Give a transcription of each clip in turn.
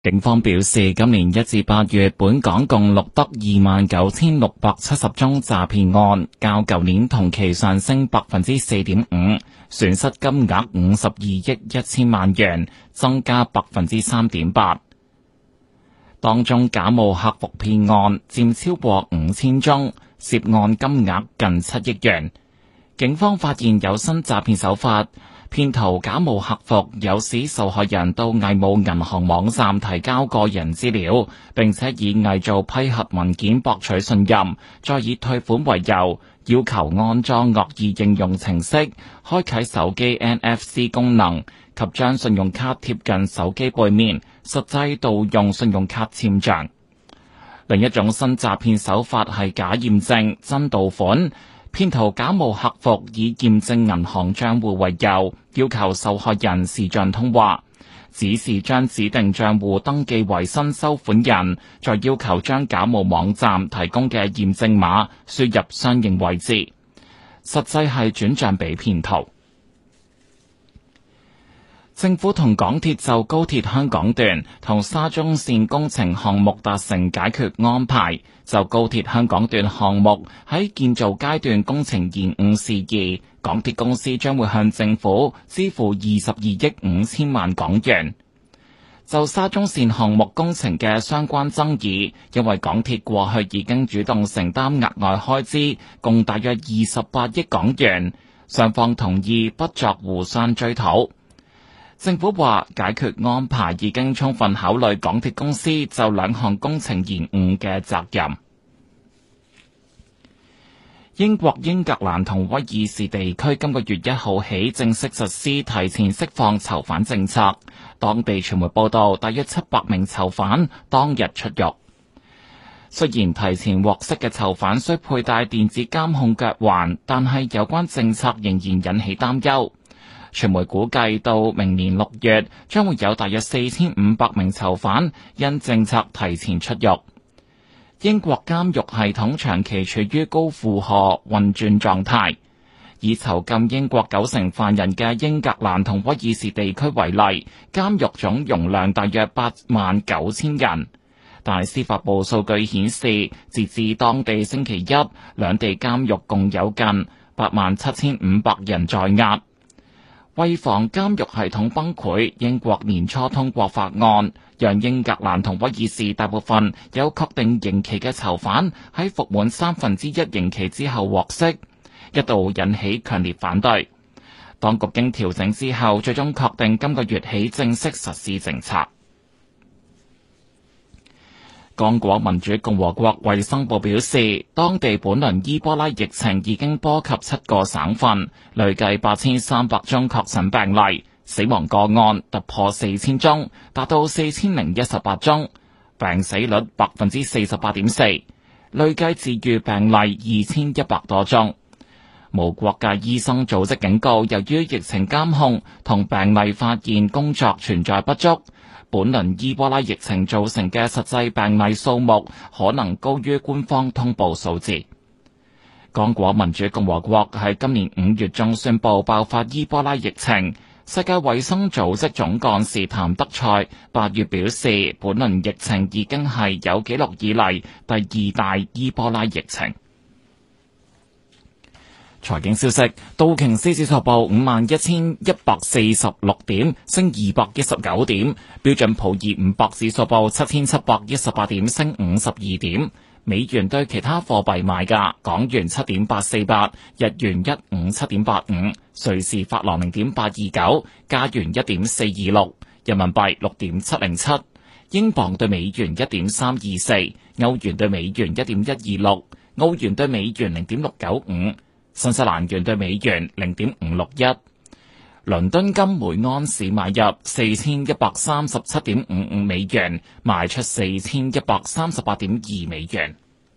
警方表示，今年1至8月，本港共錄得29,670宗詐騙案，較舊年同期上升4.5%，損失金額52億1,000萬元，增加3.8%。當中假冒客服騙案佔超過5000宗，涉案金額近7億元。警方發現有新詐騙手法。騙徒假冒客服，誘使受害人到偽冒銀行網站提交個人資料，並且以偽造批核文件博取信任，再以退款為由，要求安裝惡意應用程式，開啟手機 NFC 功能及將信用卡貼近手機背面，實際盜用信用卡簽賬。另一種新詐騙手法係假驗證真盜款。騙徒假冒客服以驗證銀行賬戶為由，要求受害人視像通話，指示將指定賬戶登記為新收款人，再要求將假冒網站提供嘅驗證碼輸入相應位置，實際係轉賬俾騙徒。政府同港鐵就高鐵香港段同沙中線工程項目達成解決安排。就高鐵香港段項目喺建造階段工程延誤事宜，港鐵公司將會向政府支付22億5千萬港元。就沙中線項目工程嘅相關爭議，因為港鐵過去已經主動承擔額外開支，共大約28億港元，雙方同意不作互相追討。政府話解決安排已經充分考慮港鐵公司就兩項工程延誤嘅責任。英國、英格蘭同威爾士地區今個月1號起正式實施提前釋放囚犯政策。當地傳媒報道，大約700名囚犯當日出獄。雖然提前獲釋嘅囚犯需佩戴電子監控腳環，但係有關政策仍然引起擔憂。傳媒估計到明年6月，將會有大約4500名囚犯因政策提前出獄。英國監獄系統長期處於高負荷運轉狀態。以囚禁英國90%犯人嘅英格蘭同威爾士地區為例，監獄總容量大約89000人。但司法部數據顯示，截至當地星期一，兩地監獄共有近87500人在押。為防監獄系統崩潰，英國年初通過法案，讓英格蘭同威爾士大部分有確定刑期嘅囚犯喺服滿1/3刑期之後獲釋，一度引起強烈反對。當局經調整之後，最終確定今個月起正式實施政策。剛果民主共和國衛生部表示，當地本輪伊波拉疫情已經波及7個省份，累計8300宗確診病例，死亡個案突破4000宗，達到4018宗，病死率48.4%，累計治癒病例2100多宗。無國界醫生組織警告，由於疫情監控同病例發現工作存在不足，本輪伊波拉疫情造成嘅實際病例數目可能高於官方通報數字。剛果民主共和國喺今年5月中宣布爆發伊波拉疫情。世界衛生組織總幹事譚德塞8月表示，本輪疫情已經係有紀錄以嚟第2大伊波拉疫情。財經消息，道瓊斯指數報51,146點，升219點；標準普爾500指數報7,718點，升52點。美元對其他貨幣賣價：港元7.848，日元157.85，瑞士法郎0.829，加元1.426，人民幣6.707，英鎊對美元1.324，歐元對美元1.126，澳元對美元0.695。新西蘭元對美元0.561，倫敦金每安士買入4137.55美元，賣出4138.2美元。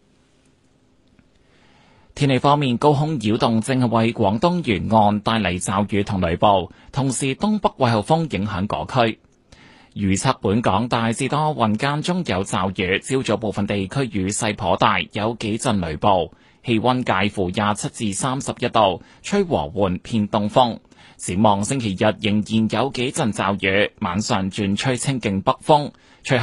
天氣方面，高空擾動正係為廣東沿岸帶嚟驟雨同雷暴，同時東北季候風影響嗰區。預測本港大致多雲間中有驟雨，朝早部分地區雨勢頗大，有幾陣雷暴。氣溫介乎27至31度，吹和緩偏東風。 展望星期日仍然有幾陣驟雨，晚上轉吹清勁北風。